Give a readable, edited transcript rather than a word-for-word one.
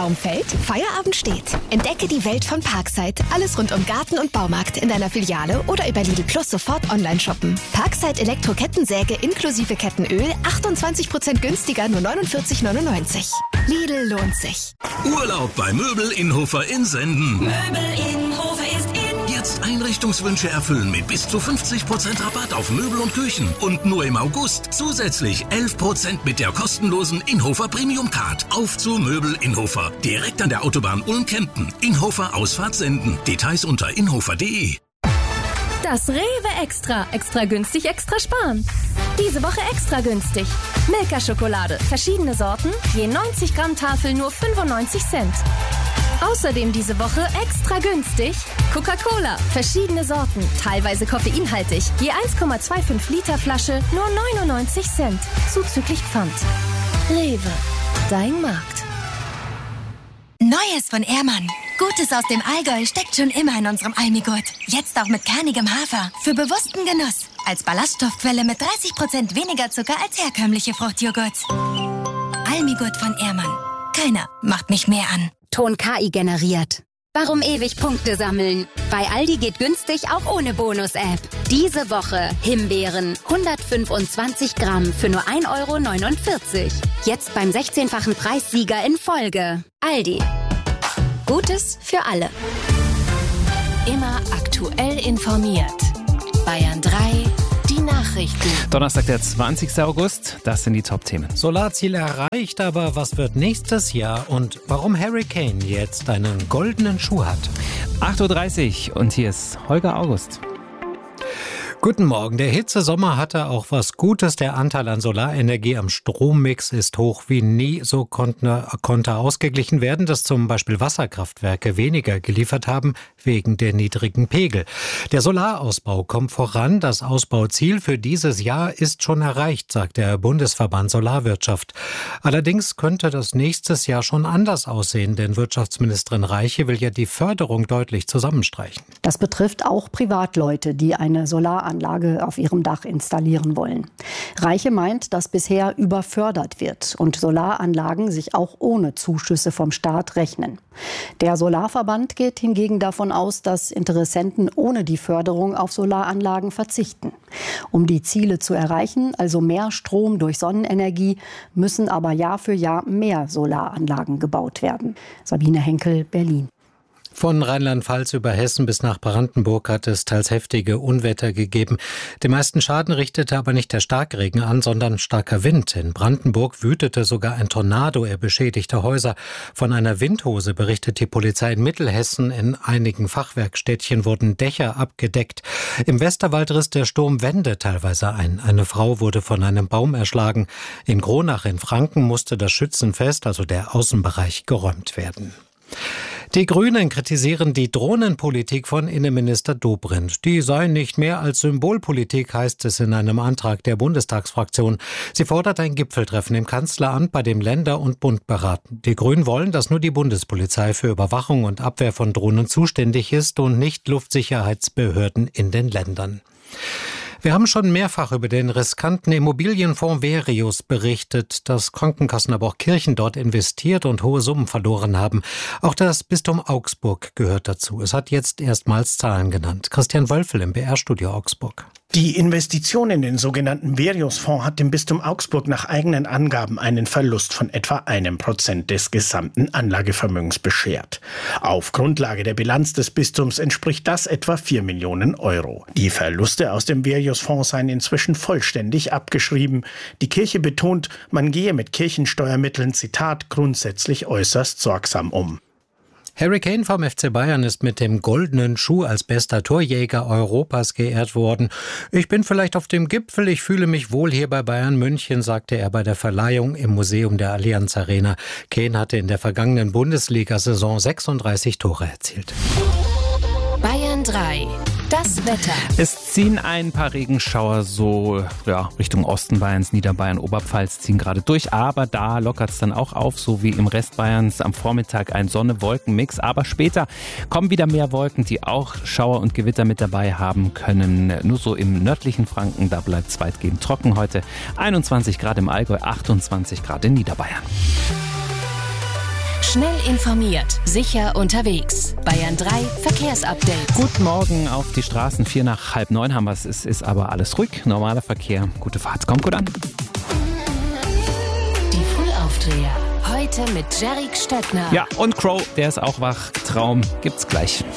Baum fällt, Feierabend steht. Entdecke die Welt von Parkside. Alles rund um Garten und Baumarkt in deiner Filiale oder über Lidl Plus sofort online shoppen. Parkside Elektro-Kettensäge inklusive Kettenöl 28% günstiger, nur 49,99. Lidl lohnt sich. Urlaub bei Möbel Innhofer in Senden. Möbel Innhofer ist in. Jetzt Einrichtungswünsche erfüllen mit bis zu 50% Rabatt auf Möbel und Küchen. Und nur im August zusätzlich 11% mit der kostenlosen Innhofer Premium Card. Auf zu Möbel Innhofer. Direkt an der Autobahn Ulm-Kempten. Innhofer Ausfahrt Senden. Details unter innhofer.de. Das Rewe Extra. Extra günstig, extra sparen. Diese Woche extra günstig. Milka-Schokolade. Verschiedene Sorten. Je 90 Gramm Tafel nur 95 Cent. Außerdem diese Woche extra günstig. Coca-Cola. Verschiedene Sorten. Teilweise koffeinhaltig. Je 1,25 Liter Flasche nur 99 Cent. Zuzüglich Pfand. Rewe. Dein Markt. Neues von Ehrmann. Gutes aus dem Allgäu steckt schon immer in unserem Almigurt. Jetzt auch mit kernigem Hafer. Für bewussten Genuss. Als Ballaststoffquelle mit 30% weniger Zucker als herkömmliche Fruchtjoghurts. Almigurt von Ehrmann. Keiner macht mich mehr an. Ton KI generiert. Warum ewig Punkte sammeln? Bei Aldi geht günstig auch ohne Bonus-App. Diese Woche Himbeeren 125 Gramm für nur 1,49 €. Jetzt beim 16-fachen Preissieger in Folge. Aldi. Gutes für alle. Immer aktuell informiert. Bayern 3, die Nachrichten. Donnerstag, der 20. August, das sind die Top-Themen. Solarziel erreicht, aber was wird nächstes Jahr und warum Harry Kane jetzt einen goldenen Schuh hat? 8:30 Uhr und hier ist Holger August. Guten Morgen. Der Hitzesommer hatte auch was Gutes. Der Anteil an Solarenergie am Strommix ist hoch wie nie. So konnte ausgeglichen werden, dass zum Beispiel Wasserkraftwerke weniger geliefert haben wegen der niedrigen Pegel. Der Solarausbau kommt voran. Das Ausbauziel für dieses Jahr ist schon erreicht, sagt der Bundesverband Solarwirtschaft. Allerdings könnte das nächstes Jahr schon anders aussehen, denn Wirtschaftsministerin Reiche will ja die Förderung deutlich zusammenstreichen. Das betrifft auch Privatleute, die eine Solaranlage auf ihrem Dach installieren wollen. Reiche meint, dass bisher überfördert wird und Solaranlagen sich auch ohne Zuschüsse vom Staat rechnen. Der Solarverband geht hingegen davon aus, dass Interessenten ohne die Förderung auf Solaranlagen verzichten. Um die Ziele zu erreichen, also mehr Strom durch Sonnenenergie, müssen aber Jahr für Jahr mehr Solaranlagen gebaut werden. Sabine Henkel, Berlin. Von Rheinland-Pfalz über Hessen bis nach Brandenburg hat es teils heftige Unwetter gegeben. Den meisten Schaden richtete aber nicht der Starkregen an, sondern starker Wind. In Brandenburg wütete sogar ein Tornado, er beschädigte Häuser. Von einer Windhose berichtet die Polizei in Mittelhessen. In einigen Fachwerkstädtchen wurden Dächer abgedeckt. Im Westerwald riss der Sturm Wände teilweise ein. Eine Frau wurde von einem Baum erschlagen. In Kronach in Franken musste das Schützenfest, also der Außenbereich, geräumt werden. Die Grünen kritisieren die Drohnenpolitik von Innenminister Dobrindt. Die sei nicht mehr als Symbolpolitik, heißt es in einem Antrag der Bundestagsfraktion. Sie fordert ein Gipfeltreffen im Kanzleramt, bei dem Länder und Bund beraten. Die Grünen wollen, dass nur die Bundespolizei für Überwachung und Abwehr von Drohnen zuständig ist und nicht Luftsicherheitsbehörden in den Ländern. Wir haben schon mehrfach über den riskanten Immobilienfonds Verius berichtet, dass Krankenkassen, aber auch Kirchen dort investiert und hohe Summen verloren haben. Auch das Bistum Augsburg gehört dazu. Es hat jetzt erstmals Zahlen genannt. Christian Wölfel im BR-Studio Augsburg. Die Investition in den sogenannten Verius-Fonds hat dem Bistum Augsburg nach eigenen Angaben einen Verlust von etwa 1% des gesamten Anlagevermögens beschert. Auf Grundlage der Bilanz des Bistums entspricht das etwa 4 Millionen Euro. Die Verluste aus dem Verius-Fonds seien inzwischen vollständig abgeschrieben. Die Kirche betont, man gehe mit Kirchensteuermitteln, Zitat, grundsätzlich äußerst sorgsam um. Harry Kane vom FC Bayern ist mit dem goldenen Schuh als bester Torjäger Europas geehrt worden. Ich bin vielleicht auf dem Gipfel, ich fühle mich wohl hier bei Bayern München, sagte er bei der Verleihung im Museum der Allianz Arena. Kane hatte in der vergangenen Bundesliga-Saison 36 Tore erzielt. Bayern 3. Das Wetter. Es ziehen ein paar Regenschauer Richtung Osten Bayerns, Niederbayern, Oberpfalz ziehen gerade durch. Aber da lockert es dann auch auf, so wie im Rest Bayerns. Am Vormittag ein Sonne-Wolken-Mix. Aber später kommen wieder mehr Wolken, die auch Schauer und Gewitter mit dabei haben können. Nur so im nördlichen Franken, da bleibt es weitgehend trocken heute. 21 Grad im Allgäu, 28 Grad in Niederbayern. Schnell informiert, sicher unterwegs. Bayern 3 Verkehrsupdate. Guten Morgen auf die Straßen. 8:45 haben wir es. Es ist aber alles ruhig. Normaler Verkehr. Gute Fahrt. Kommt gut an. Die Frühaufdreher. Heute mit Jerrik Stöckner. Ja, und Crow, der ist auch wach. Traum gibt's gleich.